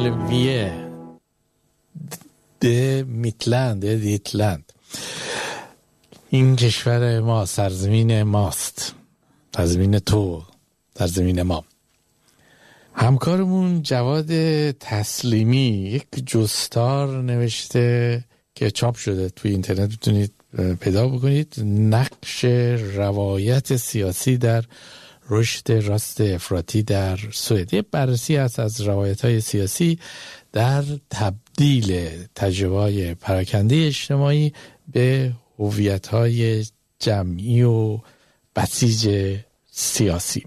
ویه ده میتلند ده دیتلند، این کشور ما، سرزمین ماست، سرزمین تو، سرزمین ما. همکارمون جواد تسلیمی یک جستار نوشته که چاپ شده توی اینترنت، میتونید پیدا بکنید، نقش روایت سیاسی در رشد راست افراطی در سوئد. یه بررسی هست از روایت‌های سیاسی در تبدیل تجربه‌های پراکنده اجتماعی به هویت‌های جمعی و بسیج سیاسی.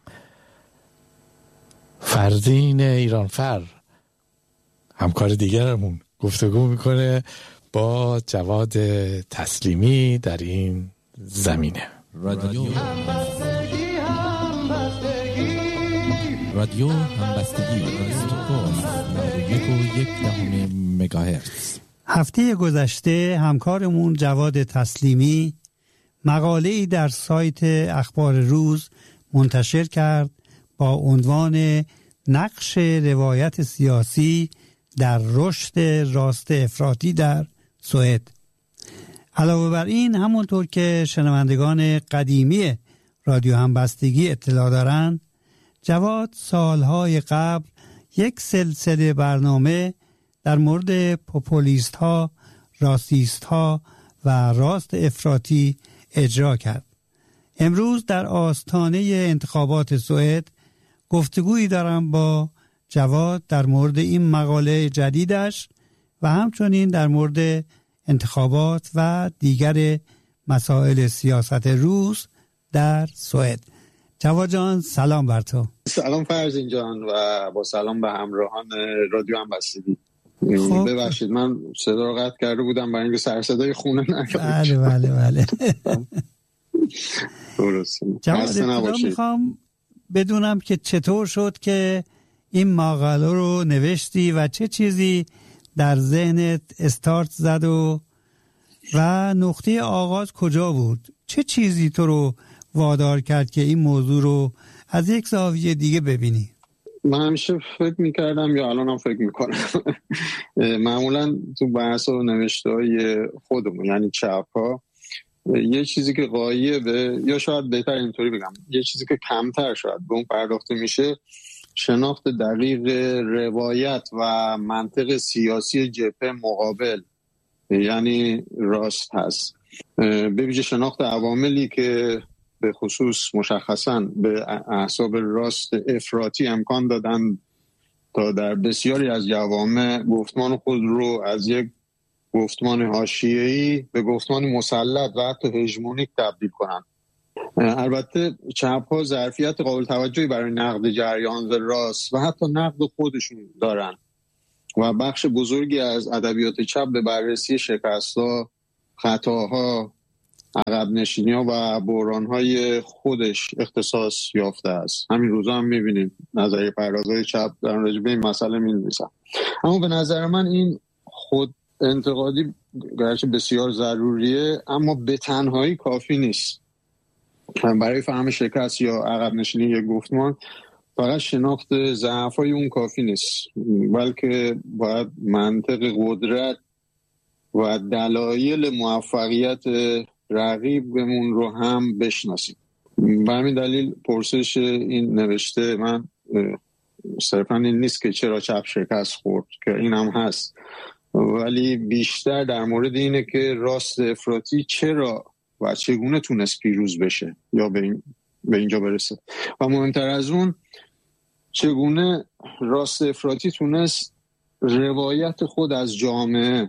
فردین ایرانفر، همکار دیگرمون، گفتگو میکنه با جواد تسلیمی در این زمینه. رادیو همبستگی مگاهرتز. هفته گذشته همکارمون جواد تسلیمی مقاله‌ای در سایت اخبار روز منتشر کرد با عنوان نقش روایت سیاسی در رشد راست افراطی در سوئد. علاوه بر این، همونطور که شنوندگان قدیمی رادیو همبستگی اطلاع دارند، جواد سالهای قبل یک سلسله برنامه در مورد پوپولیست ها، راستیست ها و راست افراطی اجرا کرد. امروز در آستانه انتخابات سوئد گفتگویی دارم با جواد در مورد این مقاله جدیدش و همچنین در مورد انتخابات و دیگر مسائل سیاست روز در سوئد. جواد جان، سلام بر تو. سلام فرزین جان و با سلام به همراهان رادیو همبستگی. ببخشید من صدا رو قطع کرده بودم برای اینکه سر صدای خونه نکنم. بله درسته. جواد، میخوام بدونم که چطور شد که این مقاله رو نوشتی و چه چیزی در ذهنت استارت زد و نقطه آغاز کجا بود؟ چه چیزی تو رو وادار کرد که این موضوع رو از یک زاویه دیگه ببینی؟ من همیشه فکر میکردم یا الان هم فکر میکنم معمولا تو بحث و نوشته های خودمون، یعنی چپ ها، یه چیزی که غایبه، یا شاید بهتر اینطوری بگم یه چیزی که کمتر شاید به اون پرداخته میشه، شناخت دقیق روایت و منطق سیاسی جبهه مقابل، یعنی راست هست. به ویژه شناخت عواملی که به خصوص مشخصاً به احزاب راست افراطی امکان دادن تا در بسیاری از جوامع گفتمان خود رو از یک گفتمان حاشیه‌ای به گفتمان مسلط و حتی هژمونیک تبدیل کنند. البته چپ‌ها ظرفیت قابل توجهی برای نقد جریان راست و حتی نقد خودشون دارن و بخش بزرگی از ادبیات چپ به بررسی شکست‌ها، خطاها، عقب نشینی‌ها و بحران‌های خودش اختصاص یافته است. همین روزا هم می‌بینید نظریه پردازهای چپ در راجع به این مسئله می‌نویسن. اما به نظر من این خود انتقادی گرچه بسیار ضروریه، اما به تنهایی کافی نیست. برای فهم شکست یا عقب نشینی یک گفتمان فقط شناخت ضعف‌های اون کافی نیست، بلکه باید منطق قدرت و دلایل موفقیت رقیبمون رو هم بشناسیم. به همین دلیل پرسش این نوشته من صرفاً این نیست که چرا چپ شکست خورد، که این هم هست، ولی بیشتر در مورد اینه که راست افراطی چرا و چگونه تونست پیروز بشه یا به اینجا برسه، و مهمتر از اون چگونه راست افراطی تونست روایت خود از جامعه،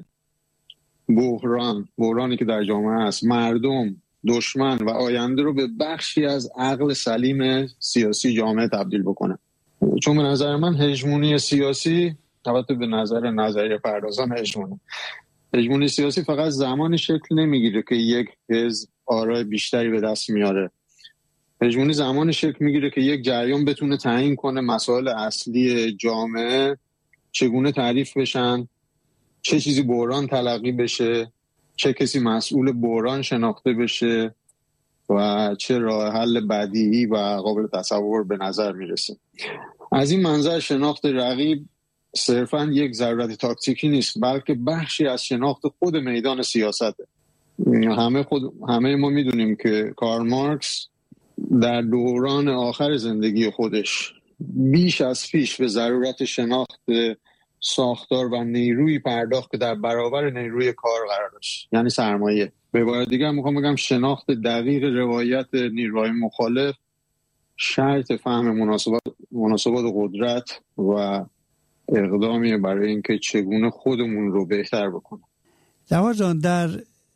بحرانی که در جامعه هست، مردم، دشمن و آینده رو به بخشی از عقل سلیم سیاسی جامعه تبدیل بکنه. چون به نظر من هژمونی سیاسی، البته به نظر نظریه پردازان هژمونی سیاسی فقط زمانی شکل نمیگیره که یک حزب آرای بیشتری به دست میاره. هژمونی زمانی شکل میگیره که یک جریان بتونه تعیین کنه مسائل اصلی جامعه چگونه تعریف بشن، چه چیزی بحران تلقی بشه، چه کسی مسئول بحران شناخته بشه و چه راه حل بدیهی و قابل تصور به نظر میرسه. از این منظر شناخت رقیب صرفاً یک ضرورت تاکتیکی نیست، بلکه بخشی از شناخت خود میدان سیاسته. همه ما میدونیم که کارل مارکس در دوران آخر زندگی خودش بیش از پیش به ضرورت شناخت ساختار و نیروی پرداخت که در برابر نیروی کار قرار داشت، یعنی سرمایه. به عبارت دیگه میخوام بگم شناخت دقیق روایت نیروهای مخالف شرط فهم مناسبات قدرت و اقدامی برای اینکه چگونه خودمون رو بهتر بکنیم. جواد جان، در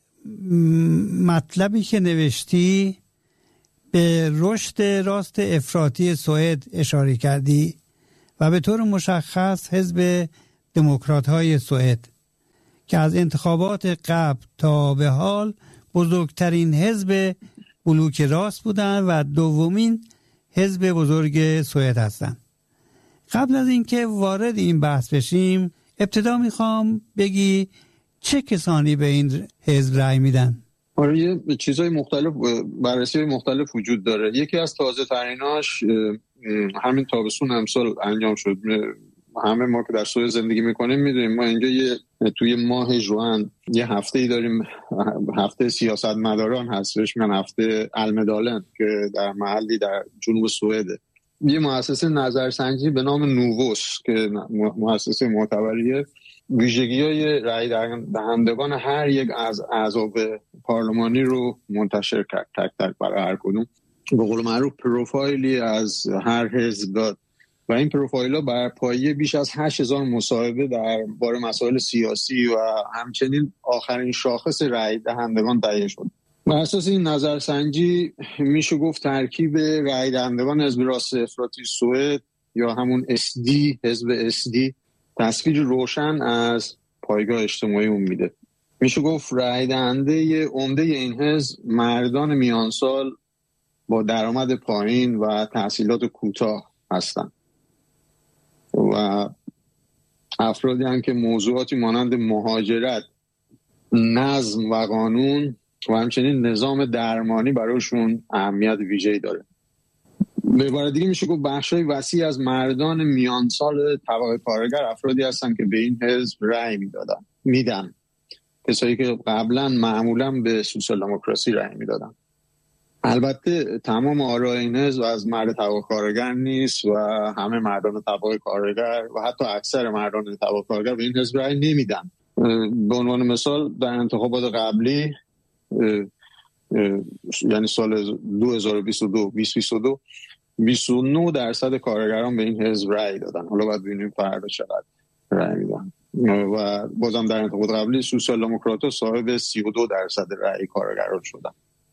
مطلبی که نوشتی به رشد راست افراطی سوئد اشاره کردی و به طور مشخص حزب دموکرات‌های سوئد که از انتخابات قبل تا به حال بزرگترین حزب بلوک راست بودند و دومین حزب بزرگ سوئد هستند. قبل از اینکه وارد این بحث بشیم، ابتدا میخوام بگی چه کسانی به این حزب رأی میدن؟ آره، یه چیزای مختلف، بررسی مختلف وجود داره. یکی از تازه تریناش همین تابستون امسال انجام شد. همه ما که در سوئد زندگی میکنیم میدونیم ما اینجا توی ماه ژوئن یه هفته‌ای داریم، هفته سیاستمداران هست، بهش میگن هفته المدالن، که در محلی در جنوب سوئده. یه مؤسسه نظرسنجی به نام نووس که مؤسسه معتبریه، ویژگی‌های رأی دهندگان هر یک از اعضا پارلمانی رو منتشر کرد، تک تک برای هر کدوم به قول معروف پروفایلی از هر حزب داد و این پروفایل‌ها بر پایه بیش از 8000 مصاحبه درباره مسائل سیاسی و همچنین آخرین شاخص رأی دهندگان تهیه شد. بر اساس این نظرسنجی میشه گفت ترکیب رأی دهندگان حزب راست افراطی سوئد یا همون SD، حزب SD، تصویر روشن از پایگاه اجتماعی اون میده. میشه گفت رأی دهنده عمده این حزب مردان میانسال با درآمد پایین و تحصیلات کوتاه هستند و افرادی هستند که موضوعاتی مانند مهاجرت، نظم و قانون و همچنین نظام درمانی براشون اهمیت ویژه‌ای داره. به عبارت دیگه میشه گفت بخشای وسیع از مردان میانسال طبقه کارگر افرادی هستن که به این حزب رأی میدن، کسایی که قبلا معمولا به سوسیال دموکراسی رأی میدادن. البته تمام آرای این حزب از مرد طبقه کارگر نیست و همه مردان طبقه کارگر و حتی اکثر مردان طبقه کارگر به این حزب رأی نمیدن. به عنوان مثال در انتخابات قبلی یعنی سال 2022 29% کارگران به این حزب رأی دادن. حالا باید ببینیم فردا چقدر رأی میدن. و بازم در انتخابات قبلی سوسیال دموکرات‌ها صاحب 32% رأی کارگران شدن.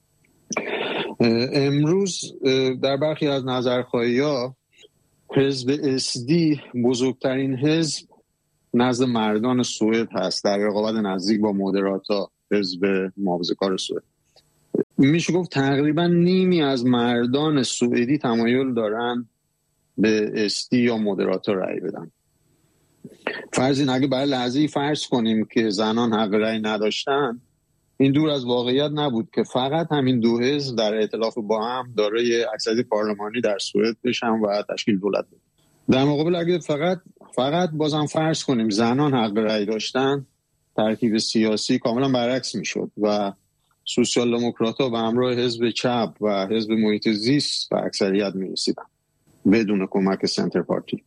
امروز در برخی از نظرخواهی‌ها حزب SD بزرگترین حزب نزد مردان سوئد هست در رقابت نزدیک با مودراتا، حزب محافظه‌کار سوئد. میشه گفت تقریبا نیمی از مردان سوئدی تمایل دارن به SD یا مودراتا رأی بدن. فرضین اگه برای لحظه‌ای فرض کنیم که زنان حق رأی نداشتن، این دور از واقعیت نبود که فقط همین دو حزب در ائتلاف با هم دارای اکثریت پارلمانی در سوئد بشن و تشکیل دولت بدن. در مقابل اگه فقط بازم فرض کنیم زنان حق رأی داشتن، ترکیب سیاسی کاملا برعکس میشد و سوسیال دموکرات‌ها به همراه حزب چپ و حزب محیط زیست به اکثریت می‌رسیدن بدون کمک سنتر پارتی.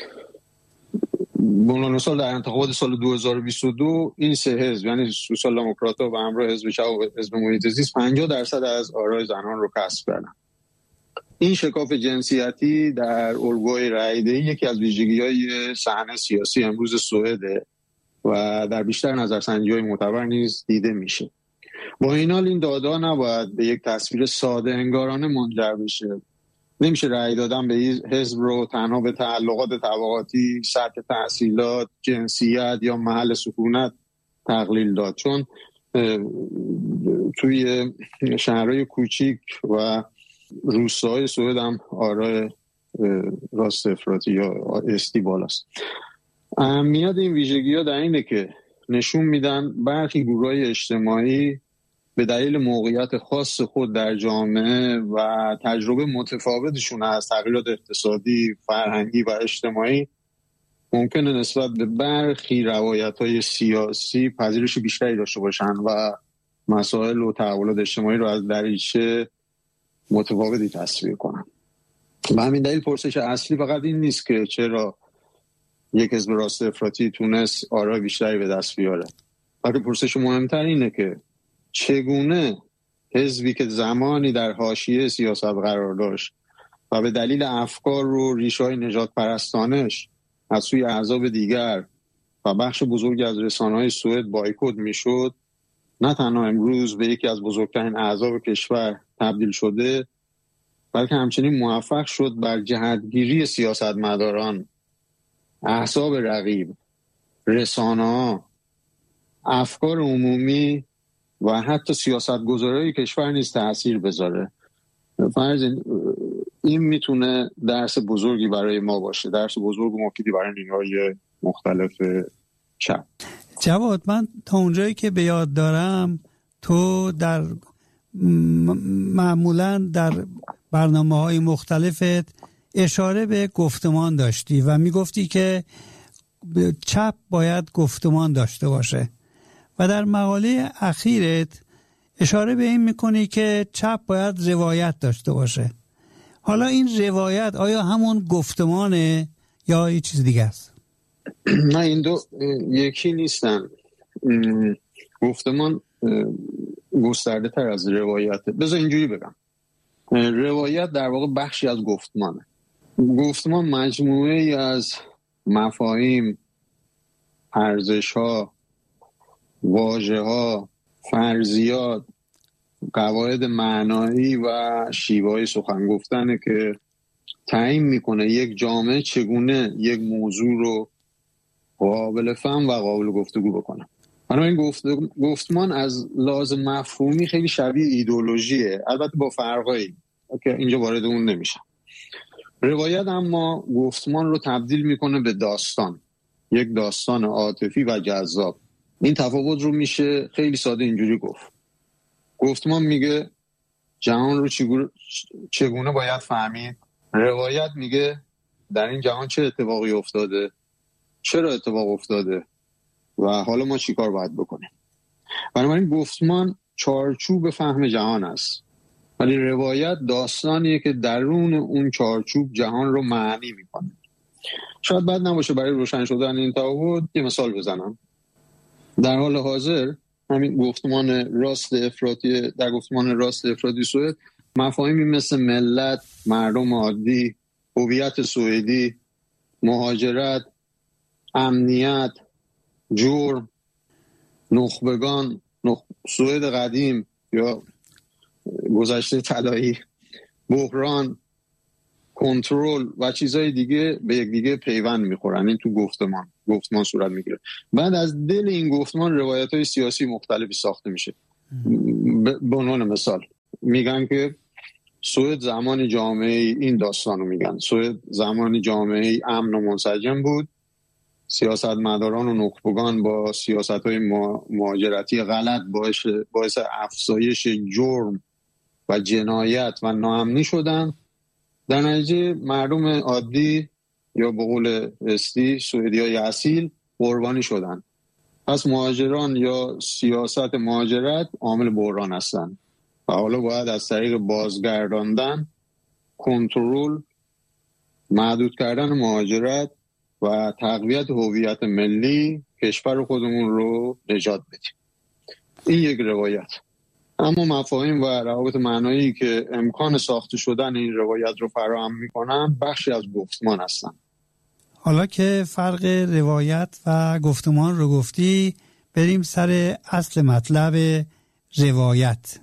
به عنوان مثال در انتخابات سال 2022 این سه حزب یعنی سوسیال دموکرات‌ها به همراه حزب چپ و حزب محیط زیست 50% از آرای زنان رو کسب کردن. این شکاف جنسیتی در الگوی رأی‌دهی یکی از ویژگی‌های صحنه سیاسی امروز سوئده و در بیشتر نظرسنجی‌های معتبر نیز دیده میشه. با این حال این دادا نباید به یک تصویر ساده انگارانه منجر بشه. نمیشه رأی دادن به حزب رو تنها به تعلقات طبقاتی، سطح تحصیلات، جنسیت یا محل سکونت تقلیل داد، چون توی شهرهای کوچیک و روستاهای سوئد هم آرای راست افراطی یا استی بالاست. اهمیت این ویژگی‌ها در اینه که نشون میدن برخی گروه‌های اجتماعی به دلیل موقعیت خاص خود در جامعه و تجربه متفاوتشون از تغییرات اقتصادی، فرهنگی و اجتماعی ممکنه نسبت به برخی روایت‌های سیاسی پذیرش بیشتری داشته باشن و مسائل و تحولات اجتماعی رو از دریچه متفاوتی تصویر کنن. به همین دلیل پرسش اصلی فقط این نیست که چرا یک حزب راست افراطی تونست آرای بیشتری به دست بیاره، بلکه پرسش مهمتر اینه که چگونه حزبی که زمانی در حاشیه سیاست قرار داشت و به دلیل افکار و ریشه‌های نجات پرستانش از سوی احزاب دیگر و بخش بزرگی از رسانه‌های سوئد بایکوت میشد، نه تنها امروز به یکی از بزرگترین احزاب کشور تبدیل شده، بلکه همچنین موفق شد بر جهتگیری سیاستمداران، احزاب رقیب، رسانه‌ها، افکار عمومی و حتی سیاستگزارای کشور نیز تأثیر بذاره. فرض این میتونه درس بزرگی برای ما باشه، درس بزرگ و مفیدی برای نیروهای مختلف چپ. جواد، من تا اونجایی که به یاد دارم تو در معمولاً در برنامه‌های مختلفت اشاره به گفتمان داشتی و میگفتی که چپ باید گفتمان داشته باشه و در مقاله اخیرت اشاره به این میکنی که چپ باید روایت داشته باشه. حالا این روایت آیا همون گفتمانه یا یه چیز دیگه است؟ نه، این دو یکی نیستن. گفتمان گسترده تر از روایته. بذار اینجوری بگم، روایت در واقع بخشی از گفتمانه. گفتمان مجموعه ای از مفاهیم، ارزش‌ها، واژه‌ها، فرضیات، قواعد معنایی و شیوه‌های سخن گفتنه که تعیین میکنه یک جامعه چگونه یک موضوع رو قابل فهم و قابل گفتگو بکنه. بنابراین گفتمان از لحاظ مفهومی خیلی شبیه ایدئولوژیه، البته با فرقایی که اینجا وارد اون نمیشم. روایت اما گفتمان رو تبدیل میکنه به داستان، یک داستان عاطفی و جذاب. این تفاوت رو میشه خیلی ساده اینجوری گفت. گفتمان میگه جهان رو چگونه باید فهمید، روایت میگه در این جهان چه اتفاقی افتاده، چرا اتفاق افتاده و حالا ما چی کار باید بکنیم. بنابراین گفتمان چارچوب فهم جهان است، ولی روایت داستانیه که درون اون چارچوب جهان رو معنی میکنه. شاید بد نباشه برای روشن شدن این تفاوت یه مثال بزنم. در حال حاضر همین گفتمان راست افراطی، در گفتمان راست افراطی سوئد مفاهیمی مثل ملت، مردم عادی، هویت سوئدی، مهاجرت، امنیت، جرم، نخبگان، سوئد قدیم یا گذشته طلایی، بحران، کنترل و چیزهای دیگه به یک دیگه پیوند میخورن. این تو گفتمان صورت میگیره. بعد از دل این گفتمان روایت‌های سیاسی مختلفی ساخته میشه. به عنوان مثال میگن که سوئد زمانی جامعه، این داستانو میگن، سوئد زمانی جامعه امن و منسجم بود. سیاستمداران و نخبگان با سیاست‌های مهاجرتی غلط باعث افزایش جرم و جنایت و ناامنی شدن. در نتیجه مردم عادی یا به قول استی سوئدیای اصیل قربانی شدن. پس مهاجران یا سیاست مهاجرت عامل بحران هستند و حالا باید از طریق بازگرداندن، کنترل، محدود کردن مهاجرت و تقویت هویت ملی کشور خودمون رو نجات بدیم. این یک روایت. اما مفاهیم و روابط معنایی که امکان ساخته شدن این روایت رو فراهم می‌کنن بخشی از گفتمان هستن. حالا که فرق روایت و گفتمان رو گفتی، بریم سر اصل مطلب روایت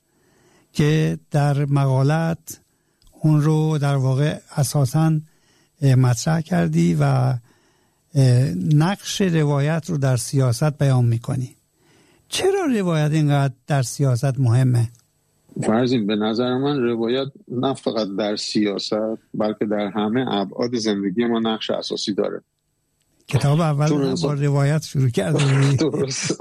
که در مقالت اون رو در واقع اساساً مطرح کردی و نقش روایت رو در سیاست بیان می‌کنی. چرا روایت اینقدر در سیاست مهمه؟ فرضیم به نظر من روایت نه فقط در سیاست بلکه در همه ابعاد زندگی ما نقش اساسی داره. کتاب اول با روایت شروع کرده. درست.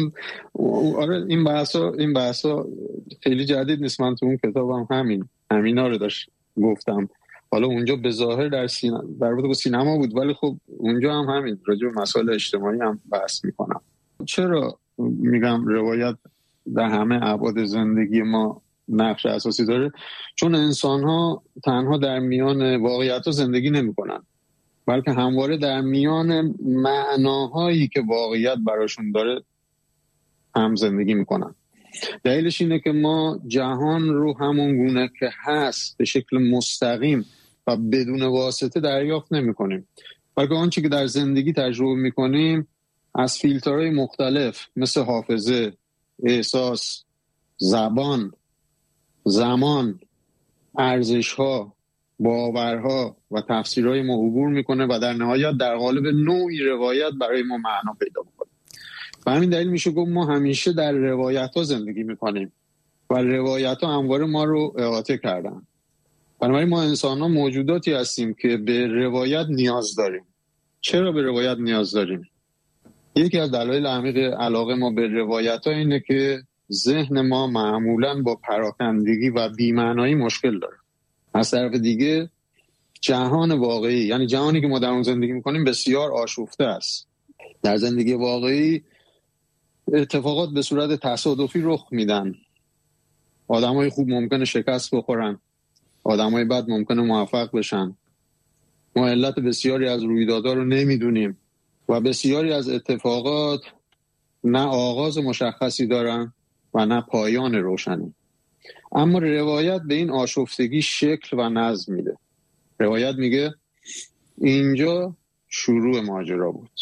آره این بحثا خیلی جدید نیست. من تو اون کتابم همینا رو داشت گفتم. حالا اونجا به ظاهر در رابطه با سینما بود، ولی خب اونجا هم همین راجع به مسائل اجتماعی هم بحث میکنم. چرا میگم روایت در همه ابعاد زندگی ما نقش اساسی داره؟ چون انسان ها تنها در میان واقعیت ها زندگی نمی کنن، بلکه همواره در میان معناهایی که واقعیت براشون داره هم زندگی میکنن. دلیلش اینه که ما جهان رو همون گونه که هست به شکل مستقیم و بدون واسطه دریافت نمی کنیم، بلکه آنچه که در زندگی تجربه می کنیم از فیلترهای مختلف مثل حافظه، احساس، زبان، زمان، ارزش‌ها، باورها و تفسیرهای ما عبور میکنه و در نهایت در قالب نوعی روایت برای ما معنا پیدا میکنه. و همین دلیل میشه گفت ما همیشه در روایت‌ها زندگی میکنیم و روایت‌ها همواره ما رو احاطه کردن. بنابراین ما انسان‌ها موجوداتی هستیم که به روایت نیاز داریم. چرا به روایت نیاز داریم؟ یکی از دلایل عمیق علاقه ما به روایت‌ها اینه که ذهن ما معمولاً با پراکندگی و بی‌معنایی مشکل داره. از طرف دیگه جهان واقعی، یعنی جهانی که ما در اون زندگی میکنیم، بسیار آشفته است. در زندگی واقعی اتفاقات به صورت تصادفی رخ میدن. آدمای خوب ممکنه شکست بخورن، آدمای بد ممکنه موفق بشن. ما علت بسیاری از رویدادها رو نمیدونیم و بسیاری از اتفاقات نه آغاز مشخصی دارن و نه پایان روشنی. اما روایت به این آشفتگی شکل و نظم میده. روایت میگه اینجا شروع ماجرا بود،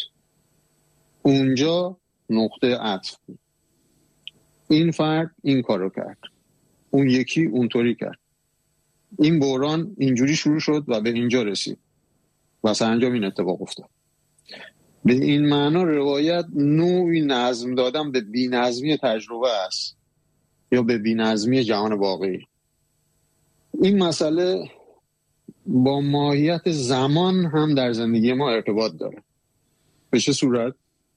اونجا نقطه عطف بود، این فرد این کارو کرد، اون یکی اونطوری کرد، این بحران اینجوری شروع شد و به اینجا رسید و سرانجام این اتفاق افتاد. به این معنا روایت نوعی نظم دادن به بی‌نظمی تجربه است یا به بی‌نظمی جهان واقعی. این مسئله با ماهیت زمان هم در زندگی ما ارتباط داره. به چه صورت؟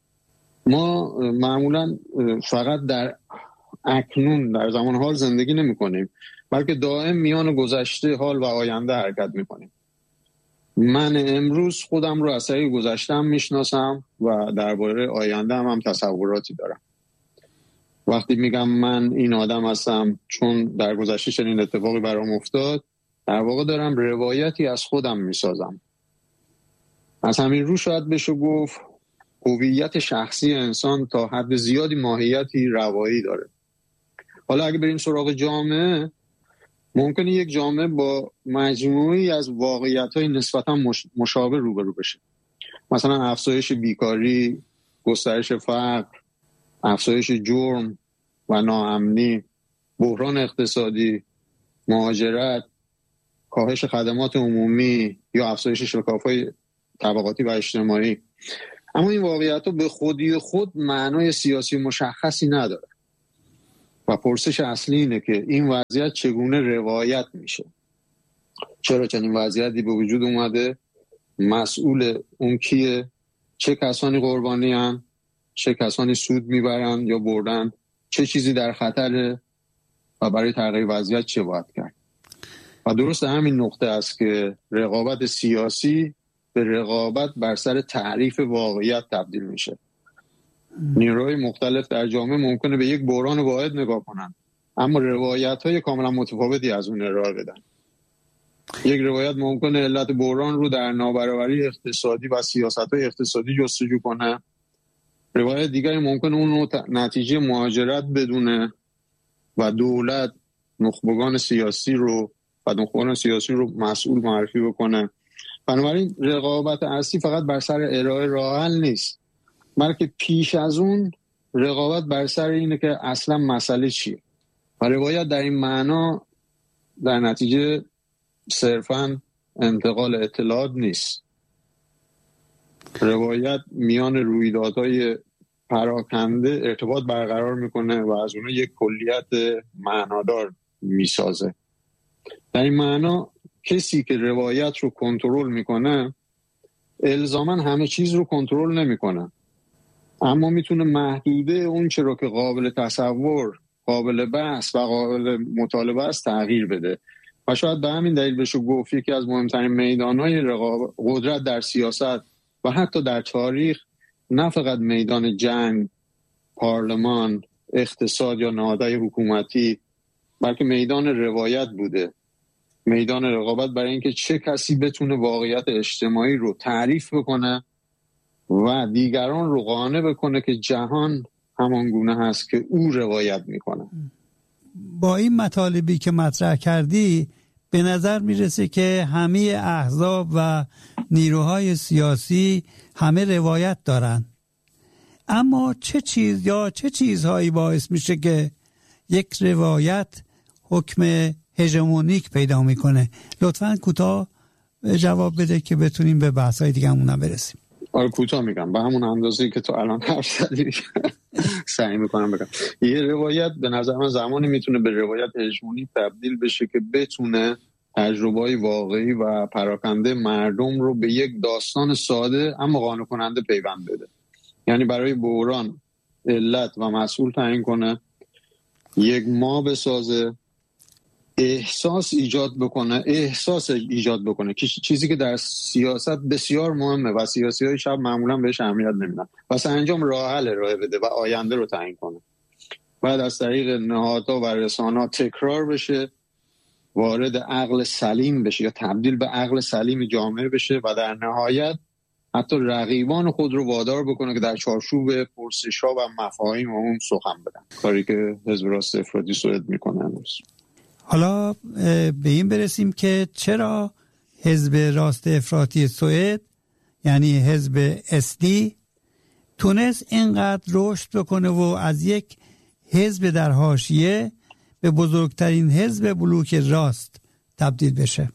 ما معمولا فقط در اکنون، در زمان حال زندگی نمی کنیم، بلکه دائم میان گذشته، حال و آینده حرکت می کنیم. من امروز خودم رو از طریق گذشته‌ام میشناسم و درباره آینده هم تصوراتی دارم. وقتی میگم من این آدم هستم چون در گذشته چنین اتفاقی برام افتاد، در واقع دارم روایتی از خودم میسازم. از همین رو شاید بشه گفت هویت شخصی انسان تا حد زیادی ماهیتی روایی داره. حالا اگه بریم سراغ جامعه، ممکنه یک جامعه با مجموعی از واقعیت‌های نسبتاً مشابه روبرو بشه. مثلا افزایش بیکاری، گسترش فقر، افزایش جرم و ناامنی، بحران اقتصادی، مهاجرت، کاهش خدمات عمومی یا افزایش شکاف‌های طبقاتی و اجتماعی. اما این واقعیت‌ها به خودی خود معنای سیاسی مشخصی نداره. و پرسش اصلی اینه که این وضعیت چگونه روایت میشه؟ چرا چنین وضعیتی به وجود اومده؟ مسئول اون کیه؟ چه کسانی قربانی هن؟ چه کسانی سود میبرن یا بردن؟ چه چیزی در خطره؟ و برای تغییر وضعیت چه باید کرد؟ و درست همین نقطه است که رقابت سیاسی به رقابت بر سر تعریف واقعیت تبدیل میشه. نیروهای مختلف در جامعه ممکنه به یک بحران واحد نگاه کنن، اما روایت‌های کاملا متفاوتی از اون ارائه بدن. یک روایت ممکنه علت بحران رو در نابرابری اقتصادی و سیاست‌های اقتصادی جستجو کنه. روایت دیگری ممکنه اون رو نتیجه مهاجرت بدونه و دولت نخبگان سیاسی رو مسئول معرفی بکنه. بنابراین رقابت اصلی فقط بر سر ارائه راه حل نیست، بلکه پیش از اون رقابت بر سر اینه که اصلا مسئله چیه. و روایت در این معنا در نتیجه صرفاً انتقال اطلاعات نیست. روایت میان رویدادهای پراکنده ارتباط برقرار میکنه و از اونها یک کلیت معنادار میسازه. در این معنا کسی که روایت رو کنترل میکنه الزاماً همه چیز رو کنترل نمیکنه، اما میتونه محدوده اون چرا که قابل تصور، قابل بحث و قابل مطالبه است تغییر بده و شاید به همین دلیل بشه گفت یکی از مهمترین میدان‌های قدرت در سیاست و حتی در تاریخ نه فقط میدان جنگ، پارلمان، اقتصاد یا نهادهای حکومتی، بلکه میدان روایت بوده. میدان رقابت برای اینکه چه کسی بتونه واقعیت اجتماعی رو تعریف بکنه و دیگران رو قانع بکنه که جهان همان گونه هست که او روایت میکنه. با این مطالبی که مطرح کردی به نظر میرسه که همه احزاب و نیروهای سیاسی همه روایت دارن، اما چه چیزهایی باعث میشه که یک روایت حکم هژمونیک پیدا میکنه؟ لطفاً کوتاه جواب بده که بتونیم به بحث‌های دیگه همون برسیم. آره کوتاه میگم، به همون اندازه‌ای که تو الان حرف زدی سعی میکنم بگم. یه روایت به نظر من زمانی میتونه به روایت هژمونیک تبدیل بشه که بتونه تجربه‌های واقعی و پراکنده مردم رو به یک داستان ساده اما قانع کننده پیوند بده. یعنی برای بحران علت و مسئول تعیین کنه، یک ما بسازه، احساس ایجاد بکنه که چیزی که در سیاست بسیار مهمه و سیاسی‌های شب معمولا بهش اهمیت نمیدن و سرانجام راه حل ارائه بده و آینده رو تعیین کنه. بعد از طریق نهادها و رسانه‌ها تکرار بشه، وارد عقل سلیم بشه یا تبدیل به عقل سلیم جامعه بشه و در نهایت حتی رقیبان خود رو وادار بکنه که در چارچوب پرسش‌ها و مفاهیم اون سخن بدن، کاری که حزب راست افراطی سوئد میکنه امروز. حالا به این برسیم که چرا حزب راست افراطی سوئد یعنی حزب SD تونست اینقدر رشد بکنه و از یک حزب در حاشیه به بزرگترین حزب بلوک راست تبدیل بشه.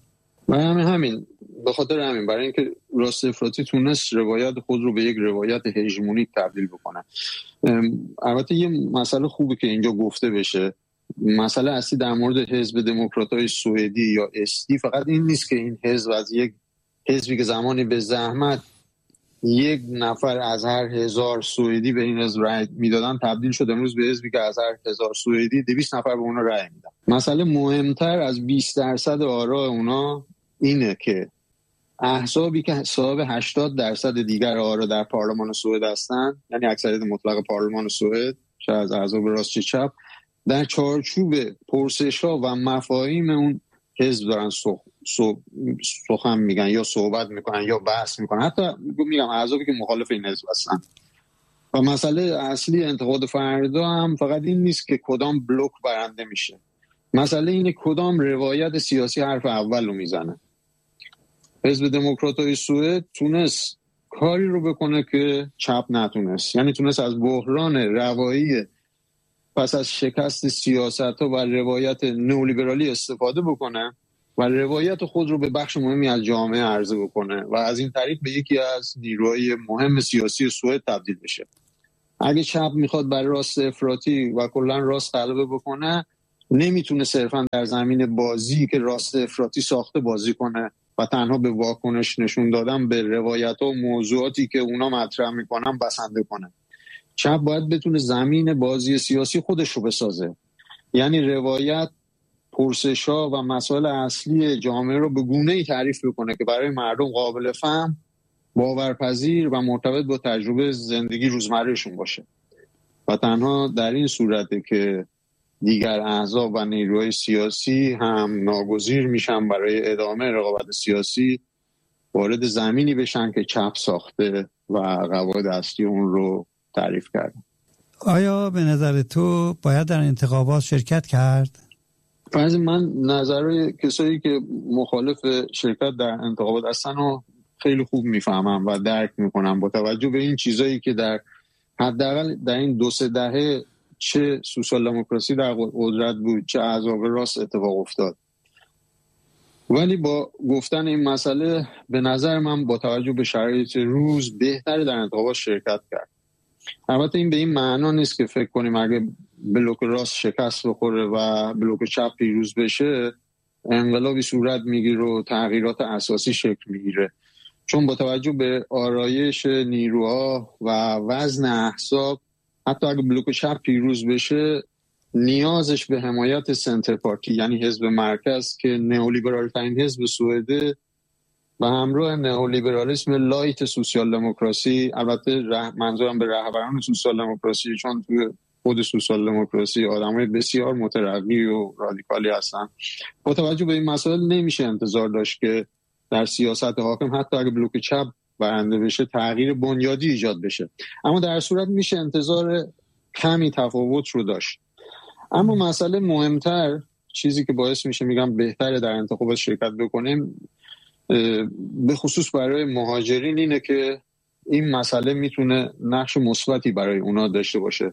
به خاطر همین برای اینکه راست افراطی تونست روایت خود رو به یک روایت هژمونیک تبدیل بکنه. البته یه مسئله خوبه که اینجا گفته بشه، مسئله اصلی در مورد حزب دموکرات‌های سوئدی یا SD فقط این نیست که این حزب از یک حزبی که زمانی به زحمت یک نفر از هر 1000 سوئدی به این حزب رأی میدادن تبدیل شد امروز به حزبی که از هر 1000 سوئدی 200 نفر به اونا رأی میدن. مسئله مهمتر از 20% آراء اونا اینه که احزابی که صاحب 80% دیگر آرا در پارلمان سوئد هستن، یعنی اکثریت مطلق پارلمان سوئد، چه از احزاب راست چه چپ، در چارچوب پرسش‌ها و مفاهیم اون حزب دارن سخن میگن یا صحبت میکنن یا بحث میکنن. حتی میگم احزابی که مخالف این حزب هستن. و مسئله اصلی انتقاد فردا هم فقط این نیست که کدام بلوک برنده میشه، مسئله اینه کدام روایت سیاسی حرف اول رو میزنه. حزب دموکرات‌های سوئد تونست کاری رو بکنه که چپ نتونست، یعنی تونست از بحران روایی پس از شکست سیاست‌ها و روایت نئولیبرالی استفاده بکنه و روایت خود رو به بخش مهمی از جامعه عرضه بکنه و از این طریق به یکی از نیروهای مهم سیاسی سوئد تبدیل بشه. اگه چپ میخواد بر راست افراطی و کلا راست غلبه بکنه، نمیتونه صرفا در زمین بازی که راست افراطی ساخته بازی کنه و تنها به واکنش نشون دادن به روایت‌ها و موضوعاتی که اونا مطرح میکنن بسنده کنه. چپ باید بتونه زمین بازی سیاسی خودش رو بسازه، یعنی روایت، پرسش‌ها و مسائل اصلی جامعه رو به گونه‌ای تعریف بکنه که برای مردم قابل فهم، باورپذیر و مرتبط با تجربه زندگی روزمرهشون باشه و تنها در این صورته که دیگر احزاب و نیروهای سیاسی هم ناگزیر میشن برای ادامه رقابت سیاسی وارد زمینی بشن که چپ ساخته و قواعد اصلی اون رو تعریف کرده. آیا به نظر تو باید در انتخابات شرکت کرد؟ فرض من نظر کسایی که مخالف شرکت در انتخابات هستن رو خیلی خوب میفهمم و درک میکنم با توجه به این چیزایی که در حداقل در این 2-3 دهه چه سوسیال دموکراسی در قدرت بود چه احزاب راست اتفاق افتاد. ولی با گفتن این مسئله به نظر من با توجه به شرایط روز بهتره در انتخابات شرکت کرد. البته این به این معنا نیست که فکر کنیم اگه بلوک راست شکست بخوره و بلوک چپ پیروز بشه انقلابی صورت میگیره و تغییرات اساسی شکل میگیره، چون با توجه به آرایش نیروها و وزن احزاب حتی اگه بلوک چپ پیروز بشه نیازش به حمایت سنتر پارتی یعنی حزب مرکز که نئولیبرال ترین حزب سوئده و همراه نئولیبرالیسم لایت سوسیال دموکراسی، البته منظورم به رهبران سوسیال دموکراسی، چون توی خود سوسیال دموکراسی آدمای بسیار مترقی و رادیکالی هستن. با توجه به این مسائل نمیشه انتظار داشت که در سیاست حاکم حتی اگه بلوک چپ برنده بشه تغییر بنیادی ایجاد بشه، اما در صورت میشه انتظار کمی تفاوت رو داشت. اما مسئله مهمتر، چیزی که باعث میشه میگم بهتره در انتخابات شرکت بکنیم به خصوص برای مهاجرین اینه که این مسئله میتونه نقش مثبتی برای اونا داشته باشه.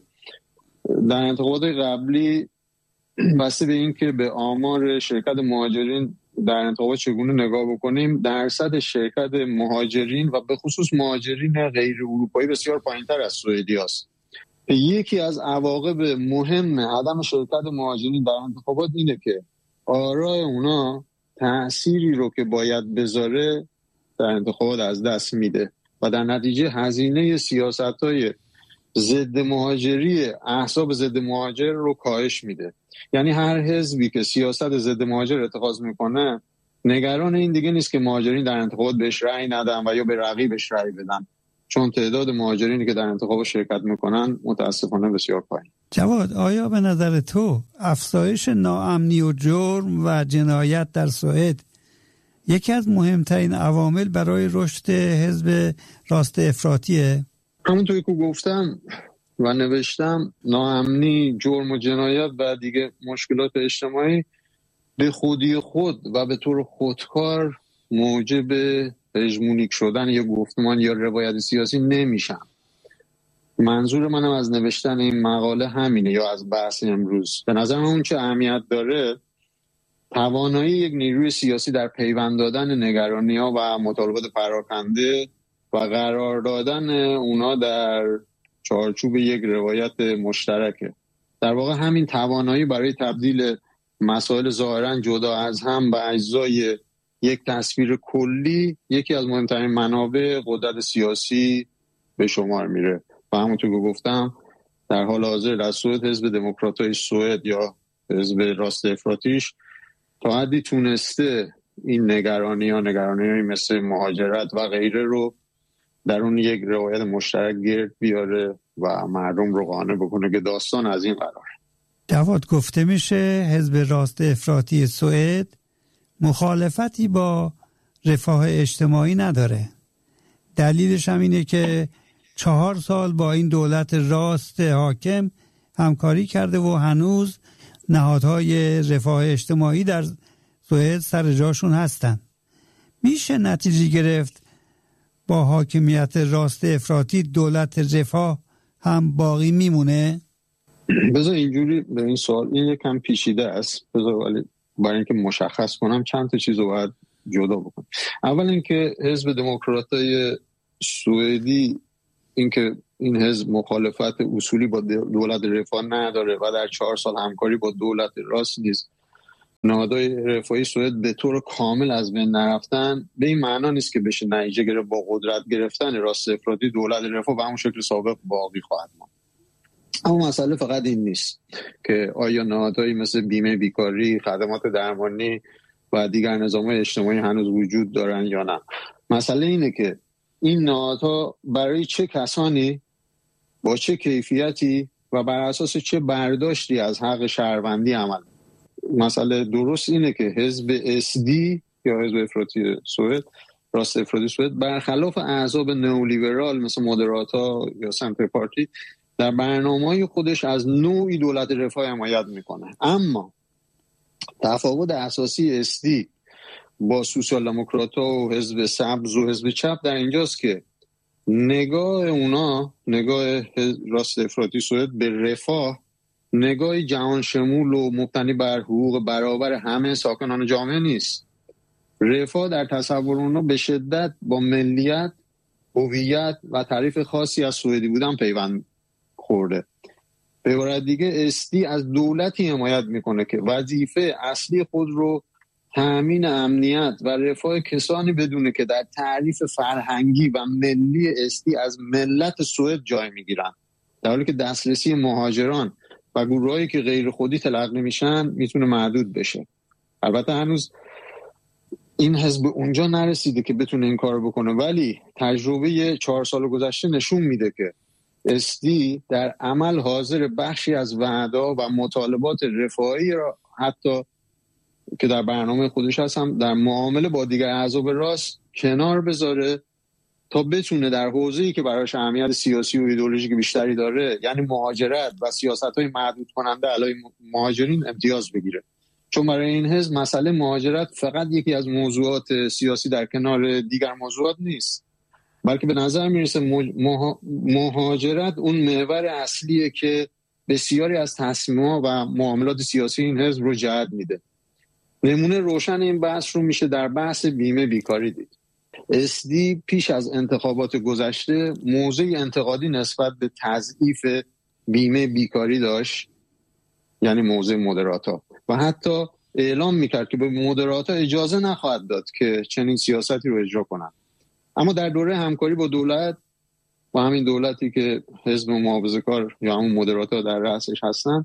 در انتخابات قبلی بسته به این که به آمار شرکت مهاجرین در انتخابات چگونه نگاه بکنیم، درصد شرکت مهاجرین و به خصوص مهاجرین غیر اروپایی بسیار پایینتر از سوئدی است. یکی از عواقب مهم عدم شرکت مهاجرین در انتخابات اینه که آرای اونا تأثیری رو که باید بذاره در انتخابات از دست میده و در نتیجه هزینه سیاست‌های ضد مهاجری احزاب ضد مهاجر رو کاهش میده. یعنی هر حزبی که سیاست ضد مهاجر اتخاذ میکنه نگران این دیگه نیست که مهاجرین در انتخابات بهش رأی ندن و یا به رقیبش رأی بدن، چون تعداد مهاجرینی که در انتخاب شرکت میکنن متاسفانه بسیار پایین. جواد، آیا به نظر تو افزایش ناامنی و جرم و جنایت در سوئد یکی از مهمترین عوامل برای رشد حزب راست افراطیه؟ همونطوری که گفتم و نوشتم، ناامنی، جرم و جنایت و دیگه مشکلات اجتماعی به خودی خود و به طور خودکار موجب هژمونیک شدن یا گفتمان یا روایت سیاسی نمیشن. منظور منم از نوشتن این مقاله همینه یا از بحث امروز. به نظر من اون چه اهمیت داره توانایی یک نیروی سیاسی در پیوند دادن نگرانی‌ها و مطالبات پراکنده و قرار دادن اونا در چارچوب یک روایت مشترکه. در واقع همین توانایی برای تبدیل مسائل ظاهراً جدا از هم به اجزای یک تصویر کلی یکی از مهمترین منابع قدرت سیاسی به شمار میره. و همونطور که گفتم در حال حاضر در سوئد حزب دموکراتای سوئد یا حزب راست افراطیش تا حدی تونسته این نگرانی مثل مهاجرت و غیره رو در اون یک روایت مشترک گرد بیاره و مردم رو قانع بکنه که داستان از این قراره. جواد، گفته میشه حزب راست افراطی سوئد مخالفتی با رفاه اجتماعی نداره. دلیلش هم اینه که 4 سال با این دولت راست حاکم همکاری کرده و هنوز نهادهای رفاه اجتماعی در سوئد سر جاشون هستن. میشه نتیجه گرفت با حاکمیت راست افراطی دولت رفاه هم باقی میمونه؟ بذار اینجوری به این سوال، این یکم پیچیده است، بذار برای اینکه مشخص کنم چند تا چیز رو باید جدا بکنم. اول اینکه حزب دموکراتای سوئدی اینکه این حزب مخالفت اصولی با دولت رفاه نداره و در 4 سال همکاری با دولت راست نیست، نهادهای رفاهی سوئد به طور کامل از بین نرفتن، به این معنا نیست که بشه نتیجه گرفت با قدرت گرفتن راست افراطی دولت رفاه به همون شکل سابق باقی خواهد ماند. اما مسئله فقط این نیست که آیا نهادهایی مثل بیمه بیکاری، خدمات درمانی و دیگر نظام‌های اجتماعی هنوز وجود دارن یا نه. مسئله اینه که این نهادها برای چه کسانی، با چه کیفیتی و بر اساس چه برداشتی از حق شهروندی عمل. مسئله درست اینه که حزب SD یا حزب افراطی سوئد، راست افراطی سوئد، برخلاف احزاب نئولیبرال مثل مودراتا یا سنتر پارتی در برنامه‌های خودش از نوعی دولت رفاه حمایت میکنه. اما تفاوت اساسی SD با سوسیال دموکرات‌ها و حزب سبز و حزب چپ در اینجاست که نگاه اونا، نگاه راست افراطی سوئد به رفاه، نگاه جهان شمول و مبتنی بر حقوق برابر همه ساکنان جامعه نیست. رفاه در تصور اونا به شدت با ملیت، هویت و تعریف خاصی از سوئدی بودن پیوند خورده. به عبارت دیگه استی از دولتی حمایت میکنه که وظیفه اصلی خود رو تأمین امنیت و رفاه کسانی بدونه که در تعریف فرهنگی و ملی استی از ملت سوئد جای میگیرن، در حالی که دسترسی مهاجران و گروهایی که غیر خودی تلقی میشن میتونه محدود بشه. البته هنوز این حزب اونجا نرسیده که بتونه این کار بکنه، ولی تجربه 4 سال گذشته نشون میده که SD در عمل حاضر بخشی از وعدا و مطالبات رفاهی را حتی که در برنامه خودش هست هم در معامله با دیگر احزاب راست کنار بذاره تا بتونه در حوزه‌ای که براش اهمیت سیاسی و ایدئولوژیک بیشتری داره، یعنی مهاجرت و سیاست‌های محدود کننده علیه مهاجرین، امتیاز بگیره. چون برای این حزب مسئله مهاجرت فقط یکی از موضوعات سیاسی در کنار دیگر موضوعات نیست، بلکه به نظر میرسه مهاجرت اون محور اصلیه که بسیاری از تصمیم‌ها و معاملات سیاسی این حزب رو جهت میده. نمونه روشن این بحث رو میشه در بحث بیمه بیکاری دید. SD پیش از انتخابات گذشته موضع انتقادی نسبت به تضعیف بیمه بیکاری داشت، یعنی موضع مدراتا، و حتی اعلام میکرد که به مدراتا اجازه نخواهد داد که چنین سیاستی رو اجرا کنند. اما در دوره همکاری با دولت و همین دولتی که حزب محافظه‌کار یا همون مدراتا در رأسش هستن،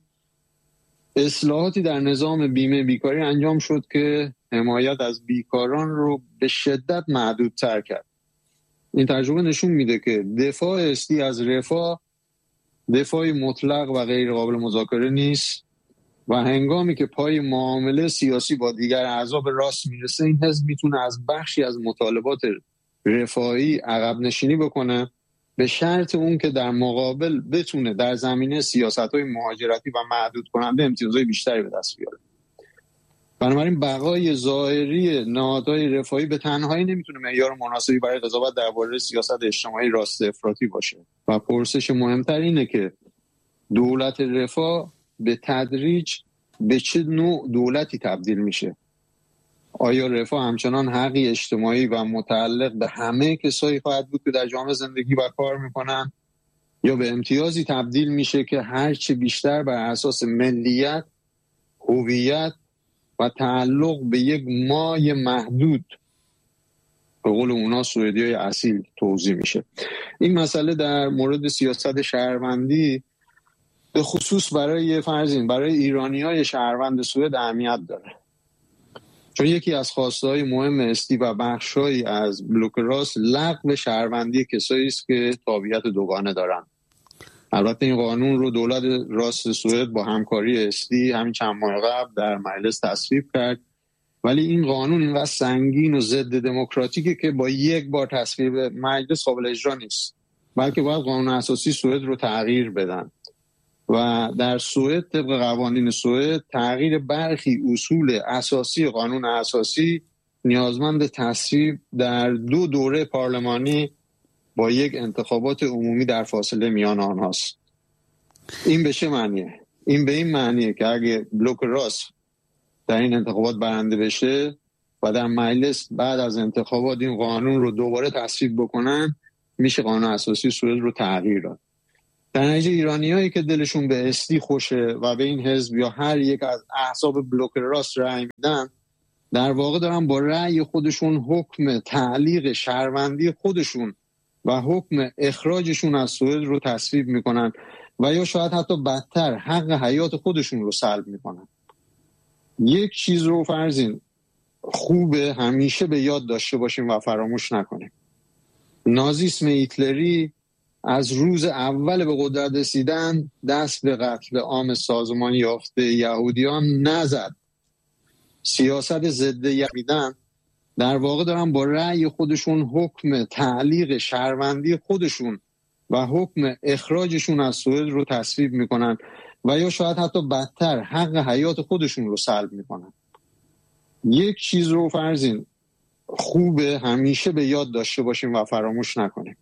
اصلاحاتی در نظام بیمه بیکاری انجام شد که حمایت از بیکاران رو به شدت محدودتر کرد. این تجربه نشون میده که دفاع SD از رفاه دفاعی مطلق و غیر قابل مذاکره نیست و هنگامی که پای معامله سیاسی با دیگر احزاب راست میرسه، این حزب میتونه از بخشی از مطالبات رفاهی عقب نشینی بکنه، به شرط اون که در مقابل بتونه در زمینه سیاست‌های مهاجرتی و محدود کننده امتیازهای بیشتری به دست بیاره. بنابراین بقای ظاهری نهادهای رفاهی به تنهایی نمیتونه معیار مناسبی برای قضاوت درباره سیاست اجتماعی راست افراطی باشه و پرسش مهمتر اینه که دولت رفاه به تدریج به چه نوع دولتی تبدیل میشه. آیا رفاه همچنان حقی اجتماعی و متعلق به همه کسایی خواهد بود که در جامعه زندگی و کار میکنن، یا به امتیازی تبدیل میشه که هرچه بیشتر بر اساس ملیت، هویت و تعلق به یک مای محدود، به قول اونا سوئدیای اصیل، توزیع میشه. این مسئله در مورد سیاست شهروندی به خصوص برای ایرانیای شهروند سوئد اهمیت داره، چون یکی از خواسته‌های مهم SD و بخش‌هایی از بلوک راست لغو شهروندی کسایی است که تابعیت دوگانه دارن. البته این قانون رو دولت راست سوئد با همکاری SD همین چند ماه قبل در مجلس تصویب کرد، ولی این قانون اینقدر سنگین و ضد دموکراتیکه که با یک بار تصویب مجلس قابل اجرا نیست، بلکه باید قانون اساسی سوئد رو تغییر بدن و در سوئد طبق قوانین سوئد تغییر برخی اصول اساسی قانون اساسی نیازمند تصویب در 2 دوره پارلمانی با یک انتخابات عمومی در فاصله میان آنهاست. این به چه معنیه؟ این به این معنیه که اگه بلوک راست در این انتخابات برنده بشه و در مجلس بعد از انتخابات این قانون رو دوباره تصویب بکنن، میشه قانون اساسی سوئد رو تغییر داد. در نتیجه ایرانیایی که دلشون به SD خوشه و به این حزب یا هر یک از احزاب بلوک راست رأی میدن، در واقع دارن با رأی خودشون حکم تعلیق شهروندی خودشون و حکم اخراجشون از سوئد رو تصویب میکنن و یا شاید حتی بدتر حق حیات خودشون رو سلب میکنن. یک چیز رو فرضین خوبه همیشه به یاد داشته باشیم و فراموش نکنیم: نازیسم هیتلری از روز اول به قدرت رسیدن دست به قتل عام سازمانی یافته یهودیان نزد. سیاست ضد یهودیان در واقع دارن با رأی خودشون حکم تعلیق شهروندی خودشون و حکم اخراجشون از سوئد رو تصویب میکنن و یا شاید حتی بدتر حق حیات خودشون رو سلب میکنن. یک چیز رو فرضین خوبه همیشه به یاد داشته باشیم و فراموش نکنیم: